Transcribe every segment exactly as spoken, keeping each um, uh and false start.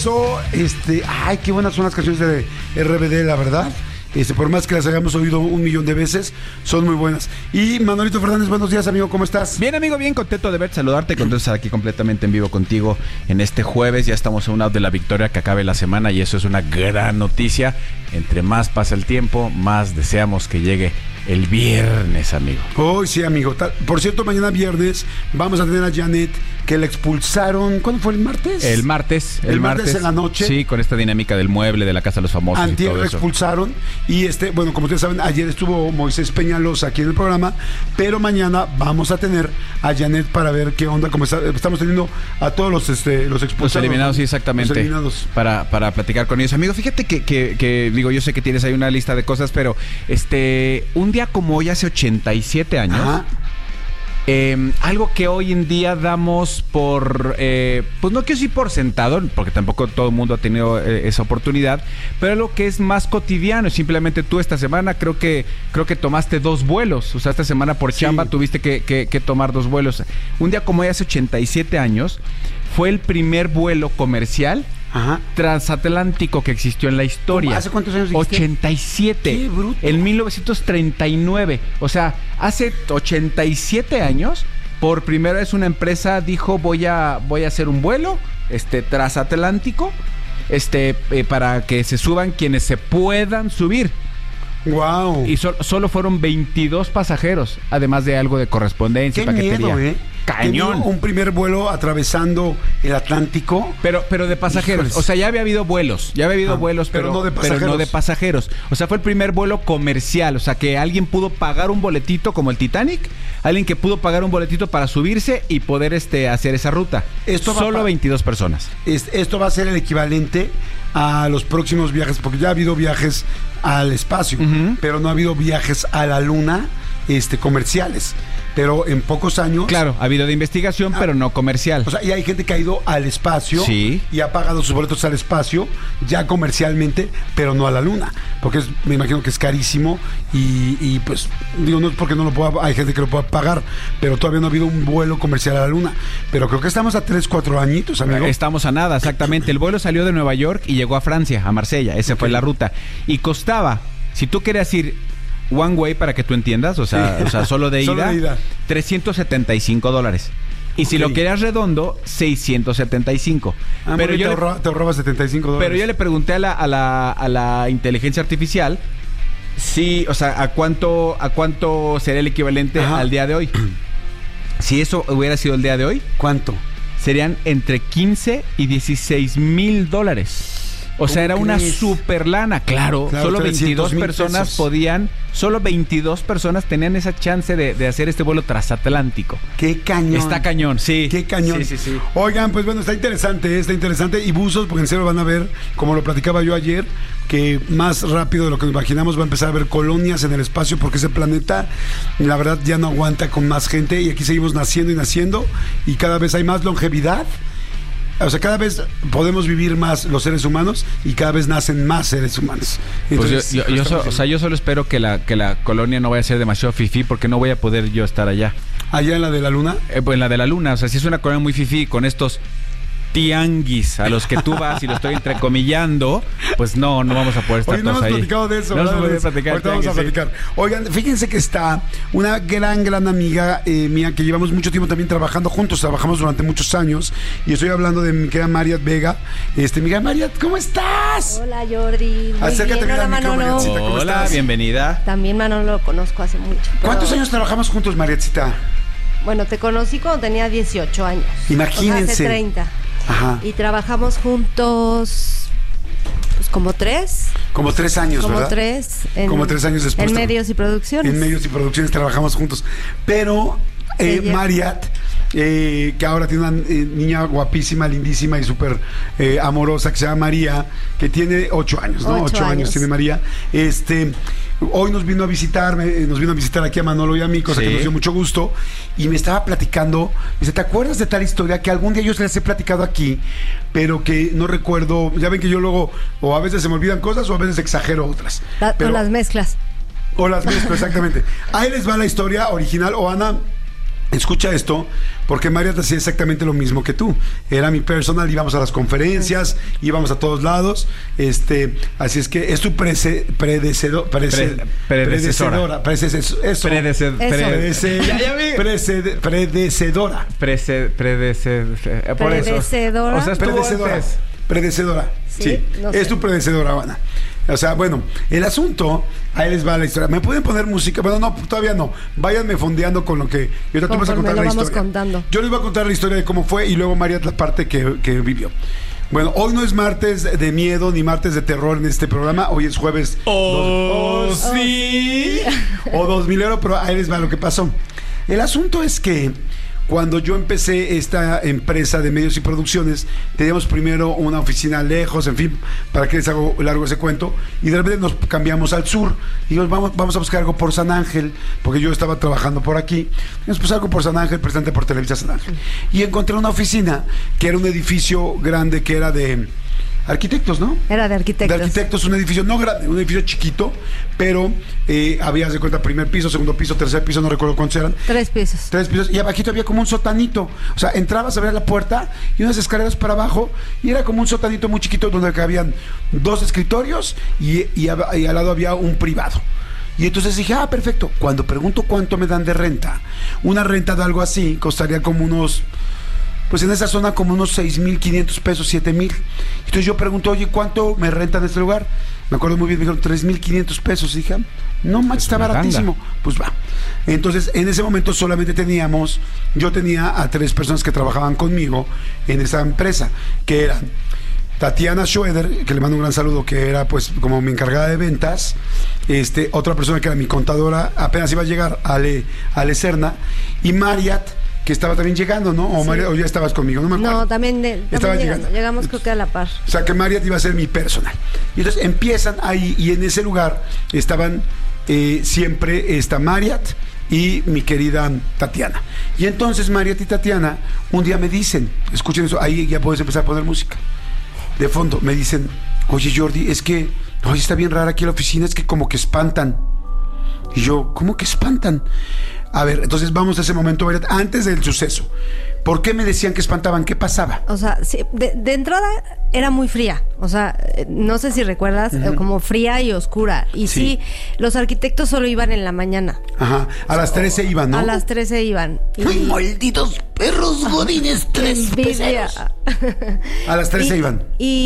Este, ay, qué buenas son las canciones de R B D, la verdad. Este, por más que las hayamos oído un millón de veces, son muy buenas. Y Manolito Fernández, buenos días, amigo, ¿cómo estás? Bien, amigo, bien contento de verte, saludarte, contento de estar aquí completamente en vivo contigo en este jueves. Ya estamos a un lado de la victoria, que acabe la semana, y eso es una gran noticia. Entre más pasa el tiempo, más deseamos que llegue el viernes, amigo. Hoy sí, amigo. Por cierto, mañana viernes vamos a tener a Janet, que la expulsaron. ¿Cuándo fue? ¿El martes? El martes. El, el martes, martes en la noche. Sí, con esta dinámica del mueble, de la Casa de los Famosos. Antier y todo la eso. expulsaron. Y este, bueno, como ustedes saben, ayer estuvo Moisés Peñalosa aquí en el programa, pero mañana vamos a tener a Janet para ver qué onda. Como está, estamos teniendo a todos los, este, los expulsados. Los eliminados, sí, exactamente. Los eliminados. Para, para platicar con ellos. Amigo, fíjate que, que, que, digo, yo sé que tienes ahí una lista de cosas, pero este, un día como hoy, hace ochenta y siete años, Ajá. Eh, algo que hoy en día damos por, eh, pues no quiero decir por sentado, porque tampoco todo el mundo ha tenido eh, esa oportunidad, pero algo que es más cotidiano. Simplemente tú esta semana creo que creo que tomaste dos vuelos. O sea, esta semana por sí. chamba tuviste que, que, que tomar dos vuelos. Un día como hoy, hace ochenta y siete años, fue el primer vuelo comercial Ajá. transatlántico que existió en la historia. ¿Hace cuántos años dijiste? ochenta y siete. ¡Qué bruto! En mil novecientos treinta y nueve. O sea, hace ochenta y siete años, por primera vez una empresa dijo, voy a, voy a hacer un vuelo este, transatlántico este, eh, para que se suban quienes se puedan subir. Wow. Y so, solo fueron veintidós pasajeros, además de algo de correspondencia. Qué paquetería. Miedo, ¿eh? Cañón. Un primer vuelo atravesando el Atlántico. Pero, pero de pasajeros. Híjoles. O sea, ya había habido vuelos. Ya había habido ah, vuelos, pero, pero, no de pasajeros. pero no de pasajeros. O sea, fue el primer vuelo comercial. O sea, que alguien pudo pagar un boletito como el Titanic. Alguien que pudo pagar un boletito para subirse y poder este, hacer esa ruta. Esto Solo va, veintidós personas. Es, esto va a ser el equivalente a los próximos viajes, porque ya ha habido viajes al espacio, uh-huh. pero no ha habido viajes a la luna este, comerciales. Pero en pocos años... Claro, ha habido de investigación, ah, pero no comercial. O sea, y hay gente que ha ido al espacio sí. y ha pagado sus boletos al espacio, ya comercialmente, pero no a la luna. Porque es, me imagino que es carísimo y, y pues, digo, no es porque no lo pueda... Hay gente que lo pueda pagar, pero todavía no ha habido un vuelo comercial a la luna. Pero creo que estamos a tres, cuatro añitos, amigo. Estamos a nada, exactamente. El vuelo salió de Nueva York y llegó a Francia, a Marsella. Esa okay. fue la ruta. Y costaba, si tú querías ir... One way, para que tú entiendas, o sea, sí. o sea solo de ida, solo de ida. trescientos setenta y cinco dólares. Y okay. si lo querías redondo, seiscientos setenta y cinco. Ah, pero yo te, ahorra, le, te ahorraba setenta y cinco dólares. Pero yo le pregunté a la, a la, a la inteligencia artificial si, o sea, a cuánto, a cuánto sería el equivalente Ajá. al día de hoy. Si eso hubiera sido el día de hoy, ¿cuánto? Serían entre quince y dieciséis mil dólares. O sea, era una super lana, claro, claro solo veintidós personas pesos. podían, solo veintidós personas tenían esa chance de, de hacer este vuelo transatlántico. ¡Qué cañón! Está cañón, sí. ¡Qué cañón! Sí, sí, sí. Oigan, pues bueno, está interesante, está interesante. Y buzos, porque en serio van a ver, como lo platicaba yo ayer, que más rápido de lo que nos imaginamos va a empezar a haber colonias en el espacio, porque ese planeta, la verdad, ya no aguanta con más gente. Y aquí seguimos naciendo y naciendo, y cada vez hay más longevidad. O sea, cada vez podemos vivir más los seres humanos y cada vez nacen más seres humanos. Entonces, pues yo, yo, yo, so, o sea, yo solo espero que la, que la colonia no vaya a ser demasiado fifí, porque no voy a poder yo estar allá. ¿Allá en la de la luna? Eh, pues en la de la luna. O sea, si es una colonia muy fifí con estos tianguis a los que tú vas y lo estoy entrecomillando, pues no, no vamos a poder estar Oye, no todos hemos ahí. platicado de eso. No hemos podido platicar. Ahorita vamos a platicar. Sí. Oigan, fíjense que está una gran, gran amiga eh, mía que llevamos mucho tiempo también trabajando juntos, trabajamos durante muchos años, y estoy hablando de mi querida Mariat Vega. Este, mi querida Mariat, ¿cómo estás? Hola, Jordi. Muy Acércate bien, bien. Hola, Manolo. Mariatcita, ¿cómo Hola, estás? bienvenida. También Manolo lo conozco hace mucho. Pero... ¿Cuántos años trabajamos juntos, Mariatcita? Bueno, te conocí cuando tenía dieciocho años. Imagínense. O sea, hace treinta. Ajá. Y trabajamos juntos, pues como tres. Como tres años, como ¿verdad? Como tres. En, como tres años después. En medios y producciones. En medios y producciones trabajamos juntos. Pero eh, Mariat, eh, que ahora tiene una eh, niña guapísima, lindísima y súper eh, amorosa, que se llama María, que tiene ocho años, ¿no? Ocho, ocho años. años tiene María. Este... Hoy nos vino a visitar, nos vino a visitar aquí a Manolo y a mí, cosa sí. que nos dio mucho gusto, y me estaba platicando, me dice, ¿te acuerdas de tal historia que algún día yo les he platicado aquí, pero que no recuerdo? Ya ven que yo luego, o a veces se me olvidan cosas, o a veces exagero otras. La, pero, o las mezclas. O las mezclas, exactamente. Ahí les va la historia original, o Ana, Escucha esto, porque Mariat hacía exactamente lo mismo que tú. Era mi personal, íbamos a las conferencias, íbamos a todos lados. Este, así es que es tu prece, predecedor, prece, Pre, predecesora. predecedora. Predecesor, eso. Predece, Predece, ya, ya vi. Precede, predecedora. Prece, predece, por eso. Predecedora. O sea, estuvo Predecedora. antes. Predecedora. Sí, Sí, no sé. es tu predecedora, Ana. O sea, bueno, el asunto, ahí les va la historia. ¿Me pueden poner música? Bueno, no, todavía no. Váyanme fondeando con lo que... Yo te vas a Conforme contar lo la vamos historia. contando. Yo les voy a contar la historia de cómo fue y luego María la parte que, que vivió. Bueno, hoy no es martes de miedo ni martes de terror en este programa. Hoy es jueves... Oh, dos- sí. o dos milero, pero ahí les va lo que pasó. El asunto es que cuando yo empecé esta empresa de medios y producciones, teníamos primero una oficina lejos, en fin, para que les hago largo ese cuento, y de repente nos cambiamos al sur, y dijimos, vamos, vamos a buscar algo por San Ángel, porque yo estaba trabajando por aquí, y nos pusimos algo por San Ángel, presente por Televisa San Ángel. Y encontré una oficina, que era un edificio grande, que era de arquitectos, ¿no? Era de arquitectos. De arquitectos, un edificio no grande, un edificio chiquito, pero eh, había, de cuenta, primer piso, segundo piso, tercer piso, no recuerdo cuántos eran. Tres pisos. Tres pisos, y abajito había como un sotanito. O sea, entrabas, abrías la puerta y unas escaleras para abajo, y era como un sotanito muy chiquito donde cabían dos escritorios y, y, ab- y al lado había un privado. Y entonces dije, ah, perfecto. Cuando pregunto cuánto me dan de renta, una renta de algo así costaría como unos... Pues en esa zona como unos seis mil quinientos pesos, siete mil. Entonces yo pregunto, oye, ¿cuánto me rentan este lugar? Me acuerdo muy bien, me dijeron tres mil quinientos pesos. Y dije, no manches, está una baratísimo. Pues va. Entonces, en ese momento solamente teníamos, yo tenía a tres personas que trabajaban conmigo en esa empresa, que eran Tatiana Schroeder, que le mando un gran saludo, que era pues como mi encargada de ventas. Este, otra persona que era mi contadora, apenas iba a llegar, Ale, Ale Serna, y Mariat, que estaba también llegando, ¿no? O, Sí. María, o ya estabas conmigo, no me acuerdo. No, también, de, también Estaba llegando. llegando. Llegamos creo que a la par. O sea, que Mariat iba a ser mi personal. Y entonces empiezan ahí, y en ese lugar estaban eh, siempre esta Mariat y mi querida Tatiana. Y entonces Mariat y Tatiana un día me dicen, escuchen eso, ahí ya puedes empezar a poner música. De fondo, me dicen, oye Jordi, es que, oye, está bien rara aquí la oficina, es que como que espantan. Y yo, ¿cómo que espantan? A ver, entonces vamos a ese momento, Mariat, antes del suceso. ¿Por qué me decían que espantaban? ¿Qué pasaba? O sea, sí, de, de entrada era muy fría. O sea, eh, no sé si recuerdas, eh, como fría y oscura. Y Sí. sí. los arquitectos solo iban en la mañana. Ajá, a las trece iban, ¿no? A las trece iban. Y ¡Ay, malditos perros godines! Tres envidia. peseros. A las trece Y- iban.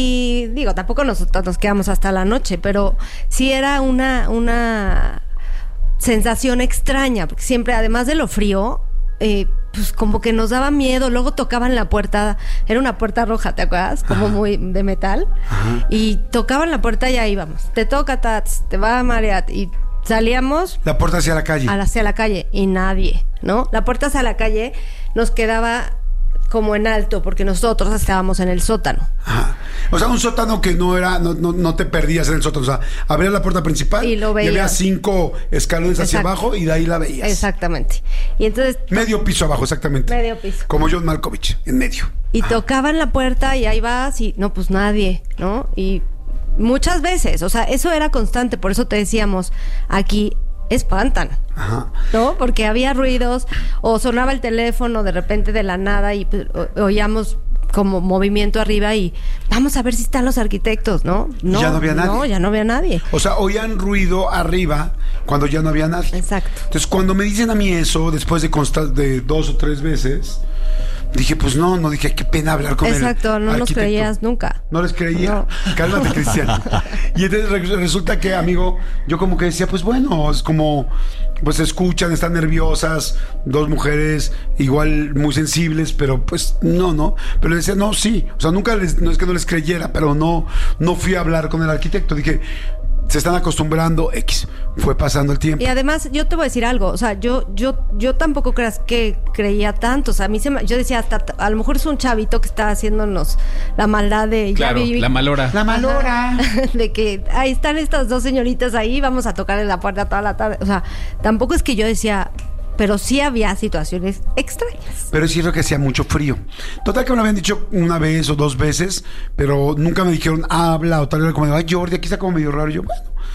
Y digo, tampoco nosotros nos quedamos hasta la noche, pero sí era una, una sensación extraña, porque siempre, además de lo frío, eh, pues como que nos daba miedo. Luego tocaban la puerta, era una puerta roja, ¿te acuerdas? Como Ajá. muy de metal. Ajá. Y tocaban la puerta y ahí íbamos. Te toca, Tats, te va a marear. Y salíamos La puerta hacia la calle. a la- hacia la calle y nadie, ¿no? La puerta hacia la calle nos quedaba como en alto, porque nosotros estábamos en el sótano. Ajá. O sea, un sótano que no era, no, no, no te perdías en el sótano. O sea, abrías la puerta principal Y lo veías. había cinco escalones hacia Exacto. abajo y de ahí la veías. Exactamente. Y entonces Medio piso abajo, exactamente. Medio piso. Como John Malkovich, en medio. y tocaban la puerta y ahí vas y no, pues nadie, ¿no? Y muchas veces, o sea, eso era constante, por eso te decíamos, aquí espantan, Ajá. ¿no? Porque había ruidos o sonaba el teléfono de repente de la nada y pues, o- oíamos como movimiento arriba y vamos a ver si están los arquitectos, ¿no? No, Ya no había nadie. No, ya no había nadie. O sea, oían ruido arriba cuando ya no había nadie. Exacto. Entonces, cuando me dicen a mí eso, después de constar de dos o tres veces, dije, pues no, no dije, qué pena hablar con él. Exacto, no nos creías nunca. No les creía. No. Cálmate, Cristian. Y entonces re- resulta que, amigo, yo como que decía, pues bueno, es como, pues escuchan, están nerviosas, dos mujeres igual muy sensibles, pero pues no, no. Pero le decía, no, sí. O sea, nunca les, no es que no les creyera, pero no, no fui a hablar con el arquitecto. Dije, se están acostumbrando, X. Fue pasando el tiempo. Y además, yo te voy a decir algo, o sea, yo yo yo tampoco creas que creía tanto, o sea, a mí se me, yo decía, hasta a lo mejor es un chavito que está haciéndonos la maldad de... ya Claro, vi- la malora. La malora. de que ahí están estas dos señoritas ahí, vamos a tocar en la puerta toda la tarde, o sea, tampoco es que yo decía, pero sí había situaciones extrañas. Pero es cierto que hacía mucho frío. Total que me lo habían dicho una vez o dos veces, pero nunca me dijeron, habla o tal. Era como, ay, Jordi, aquí está como medio raro. Y yo, bueno.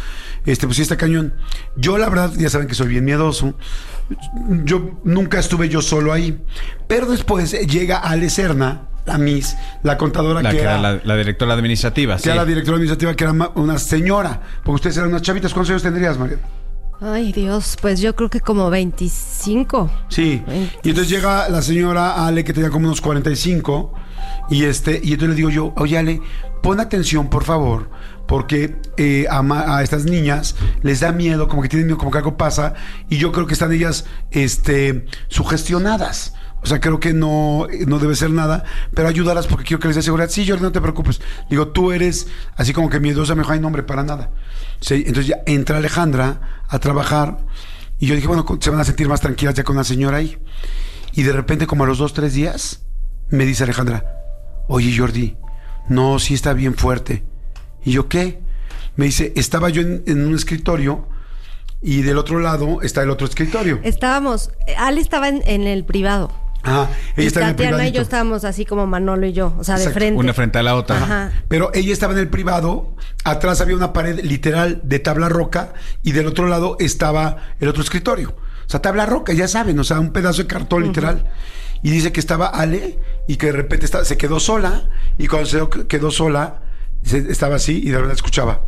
este, pues sí está cañón. Yo, la verdad, ya saben que soy bien miedoso. Yo nunca estuve yo solo ahí. Pero después llega Ale Serna, la Miss, la contadora la que, que era, era la, la directora administrativa. Que sí. era la directora administrativa, que era una señora. Porque ustedes eran unas chavitas. ¿Cuántos años tendrías, María? Ay, Dios, pues yo creo que como veinticinco. Sí. veinte. Y entonces llega la señora Ale, que tenía como unos cuarenta y cinco. Y este, y entonces le digo yo, oye, Ale, pon atención, por favor, porque eh, a, ma- a estas niñas les da miedo, como que tienen miedo, como que algo pasa, y yo creo que están ellas este, sugestionadas. O sea, creo que no, no debe ser nada, pero ayudarlas porque quiero que les dé seguridad. Sí, Jordi, no te preocupes. Digo, tú eres así como que miedosa, mejor, ay, no, hombre, para nada. Sí, entonces ya entra Alejandra a trabajar, y yo dije, bueno, se van a sentir más tranquilas ya con la señora ahí. Y de repente, como a los dos, tres días, me dice Alejandra, oye, Jordi, no, sí está bien fuerte. ¿Y yo qué? Me dice, estaba yo en, en un escritorio y del otro lado está el otro escritorio. Estábamos, Ale estaba en, en el privado. Ajá, ella Y estaba en el Tatiana privadito. y yo estábamos así como Manolo y yo, o sea, Exacto. de frente. Una frente a la otra. Ajá. Pero ella estaba en el privado, atrás había una pared literal de tabla roca y del otro lado estaba el otro escritorio. O sea, tabla roca, ya saben, o sea, un pedazo de cartón uh-huh. literal. Y dice que estaba Ale y que de repente estaba, se quedó sola, y cuando se quedó sola, se, estaba así y de repente escuchaba.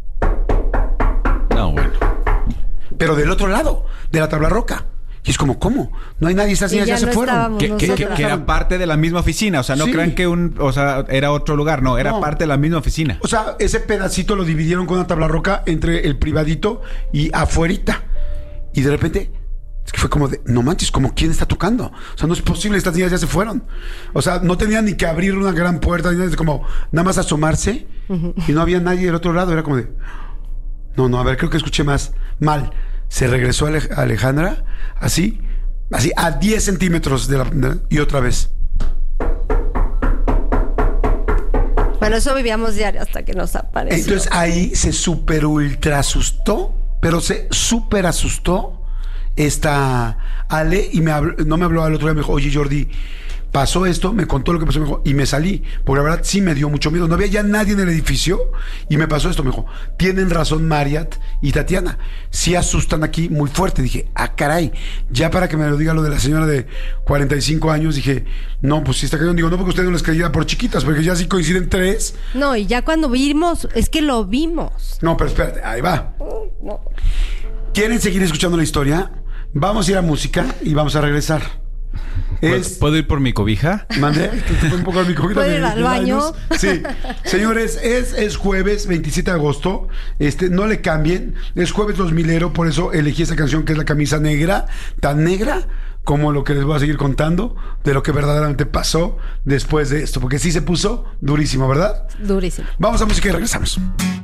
No, bueno. Pero del otro lado, de la tabla roca. Y es como, ¿cómo? No hay nadie, estas niñas ya, ya no se fueron. Que, que, que, que era parte de la misma oficina. O sea, no sí. crean que un, o sea, era otro lugar. No, era no. parte de la misma oficina. O sea, ese pedacito lo dividieron con una tabla roca entre el privadito y afuerita. Y de repente, es que fue como de, no manches, como quién está tocando. O sea, no es posible, estas niñas ya se fueron. O sea, no tenían ni que abrir una gran puerta, ni nada, como nada más asomarse. Uh-huh. Y no había nadie del otro lado. Era como de, no, no, a ver, creo que escuché más mal. Se regresó Ale- Alejandra, así, así, a diez centímetros de la, de, y otra vez. Bueno, eso vivíamos diario hasta que nos apareció. Entonces ahí se super ultra asustó, pero se super asustó esta Ale y me habló, no me habló al otro día, me dijo, oye, Jordi, pasó esto, me contó lo que pasó, me dijo, y me salí, porque la verdad sí me dio mucho miedo, no había ya nadie en el edificio y me pasó esto, me dijo, tienen razón Mariat y Tatiana, sí asustan aquí muy fuerte. Dije, ah, caray, ya para que me lo diga lo de la señora de cuarenta y cinco años, dije, no, pues sí está cayendo. Digo, no, porque usted no les creía por chiquitas, porque ya sí coinciden tres. No, y ya cuando vimos, es que lo vimos. No, pero espérate, ahí va. No. ¿Quieren seguir escuchando la historia? Vamos a ir a música y vamos a regresar. Es... ¿Puedo ir por mi cobija? Mande, un poco mi cobija. ¿Puedo ir al baño? Sí. Señores, es, es jueves veintisiete de agosto. Este, no le cambien. Es jueves dos milero, por eso elegí esa canción que es La Camisa Negra. Tan negra como lo que les voy a seguir contando de lo que verdaderamente pasó después de esto. Porque sí se puso durísimo, ¿verdad? Durísimo. Vamos a música y regresamos.